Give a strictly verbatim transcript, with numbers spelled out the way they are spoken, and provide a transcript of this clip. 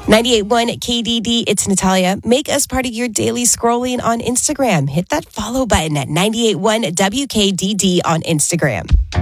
ninety-eight point one K D D, it's Natalia. Make us part of your daily scrolling on Instagram. Hit that follow button at ninety-eight point one W K D D on Instagram.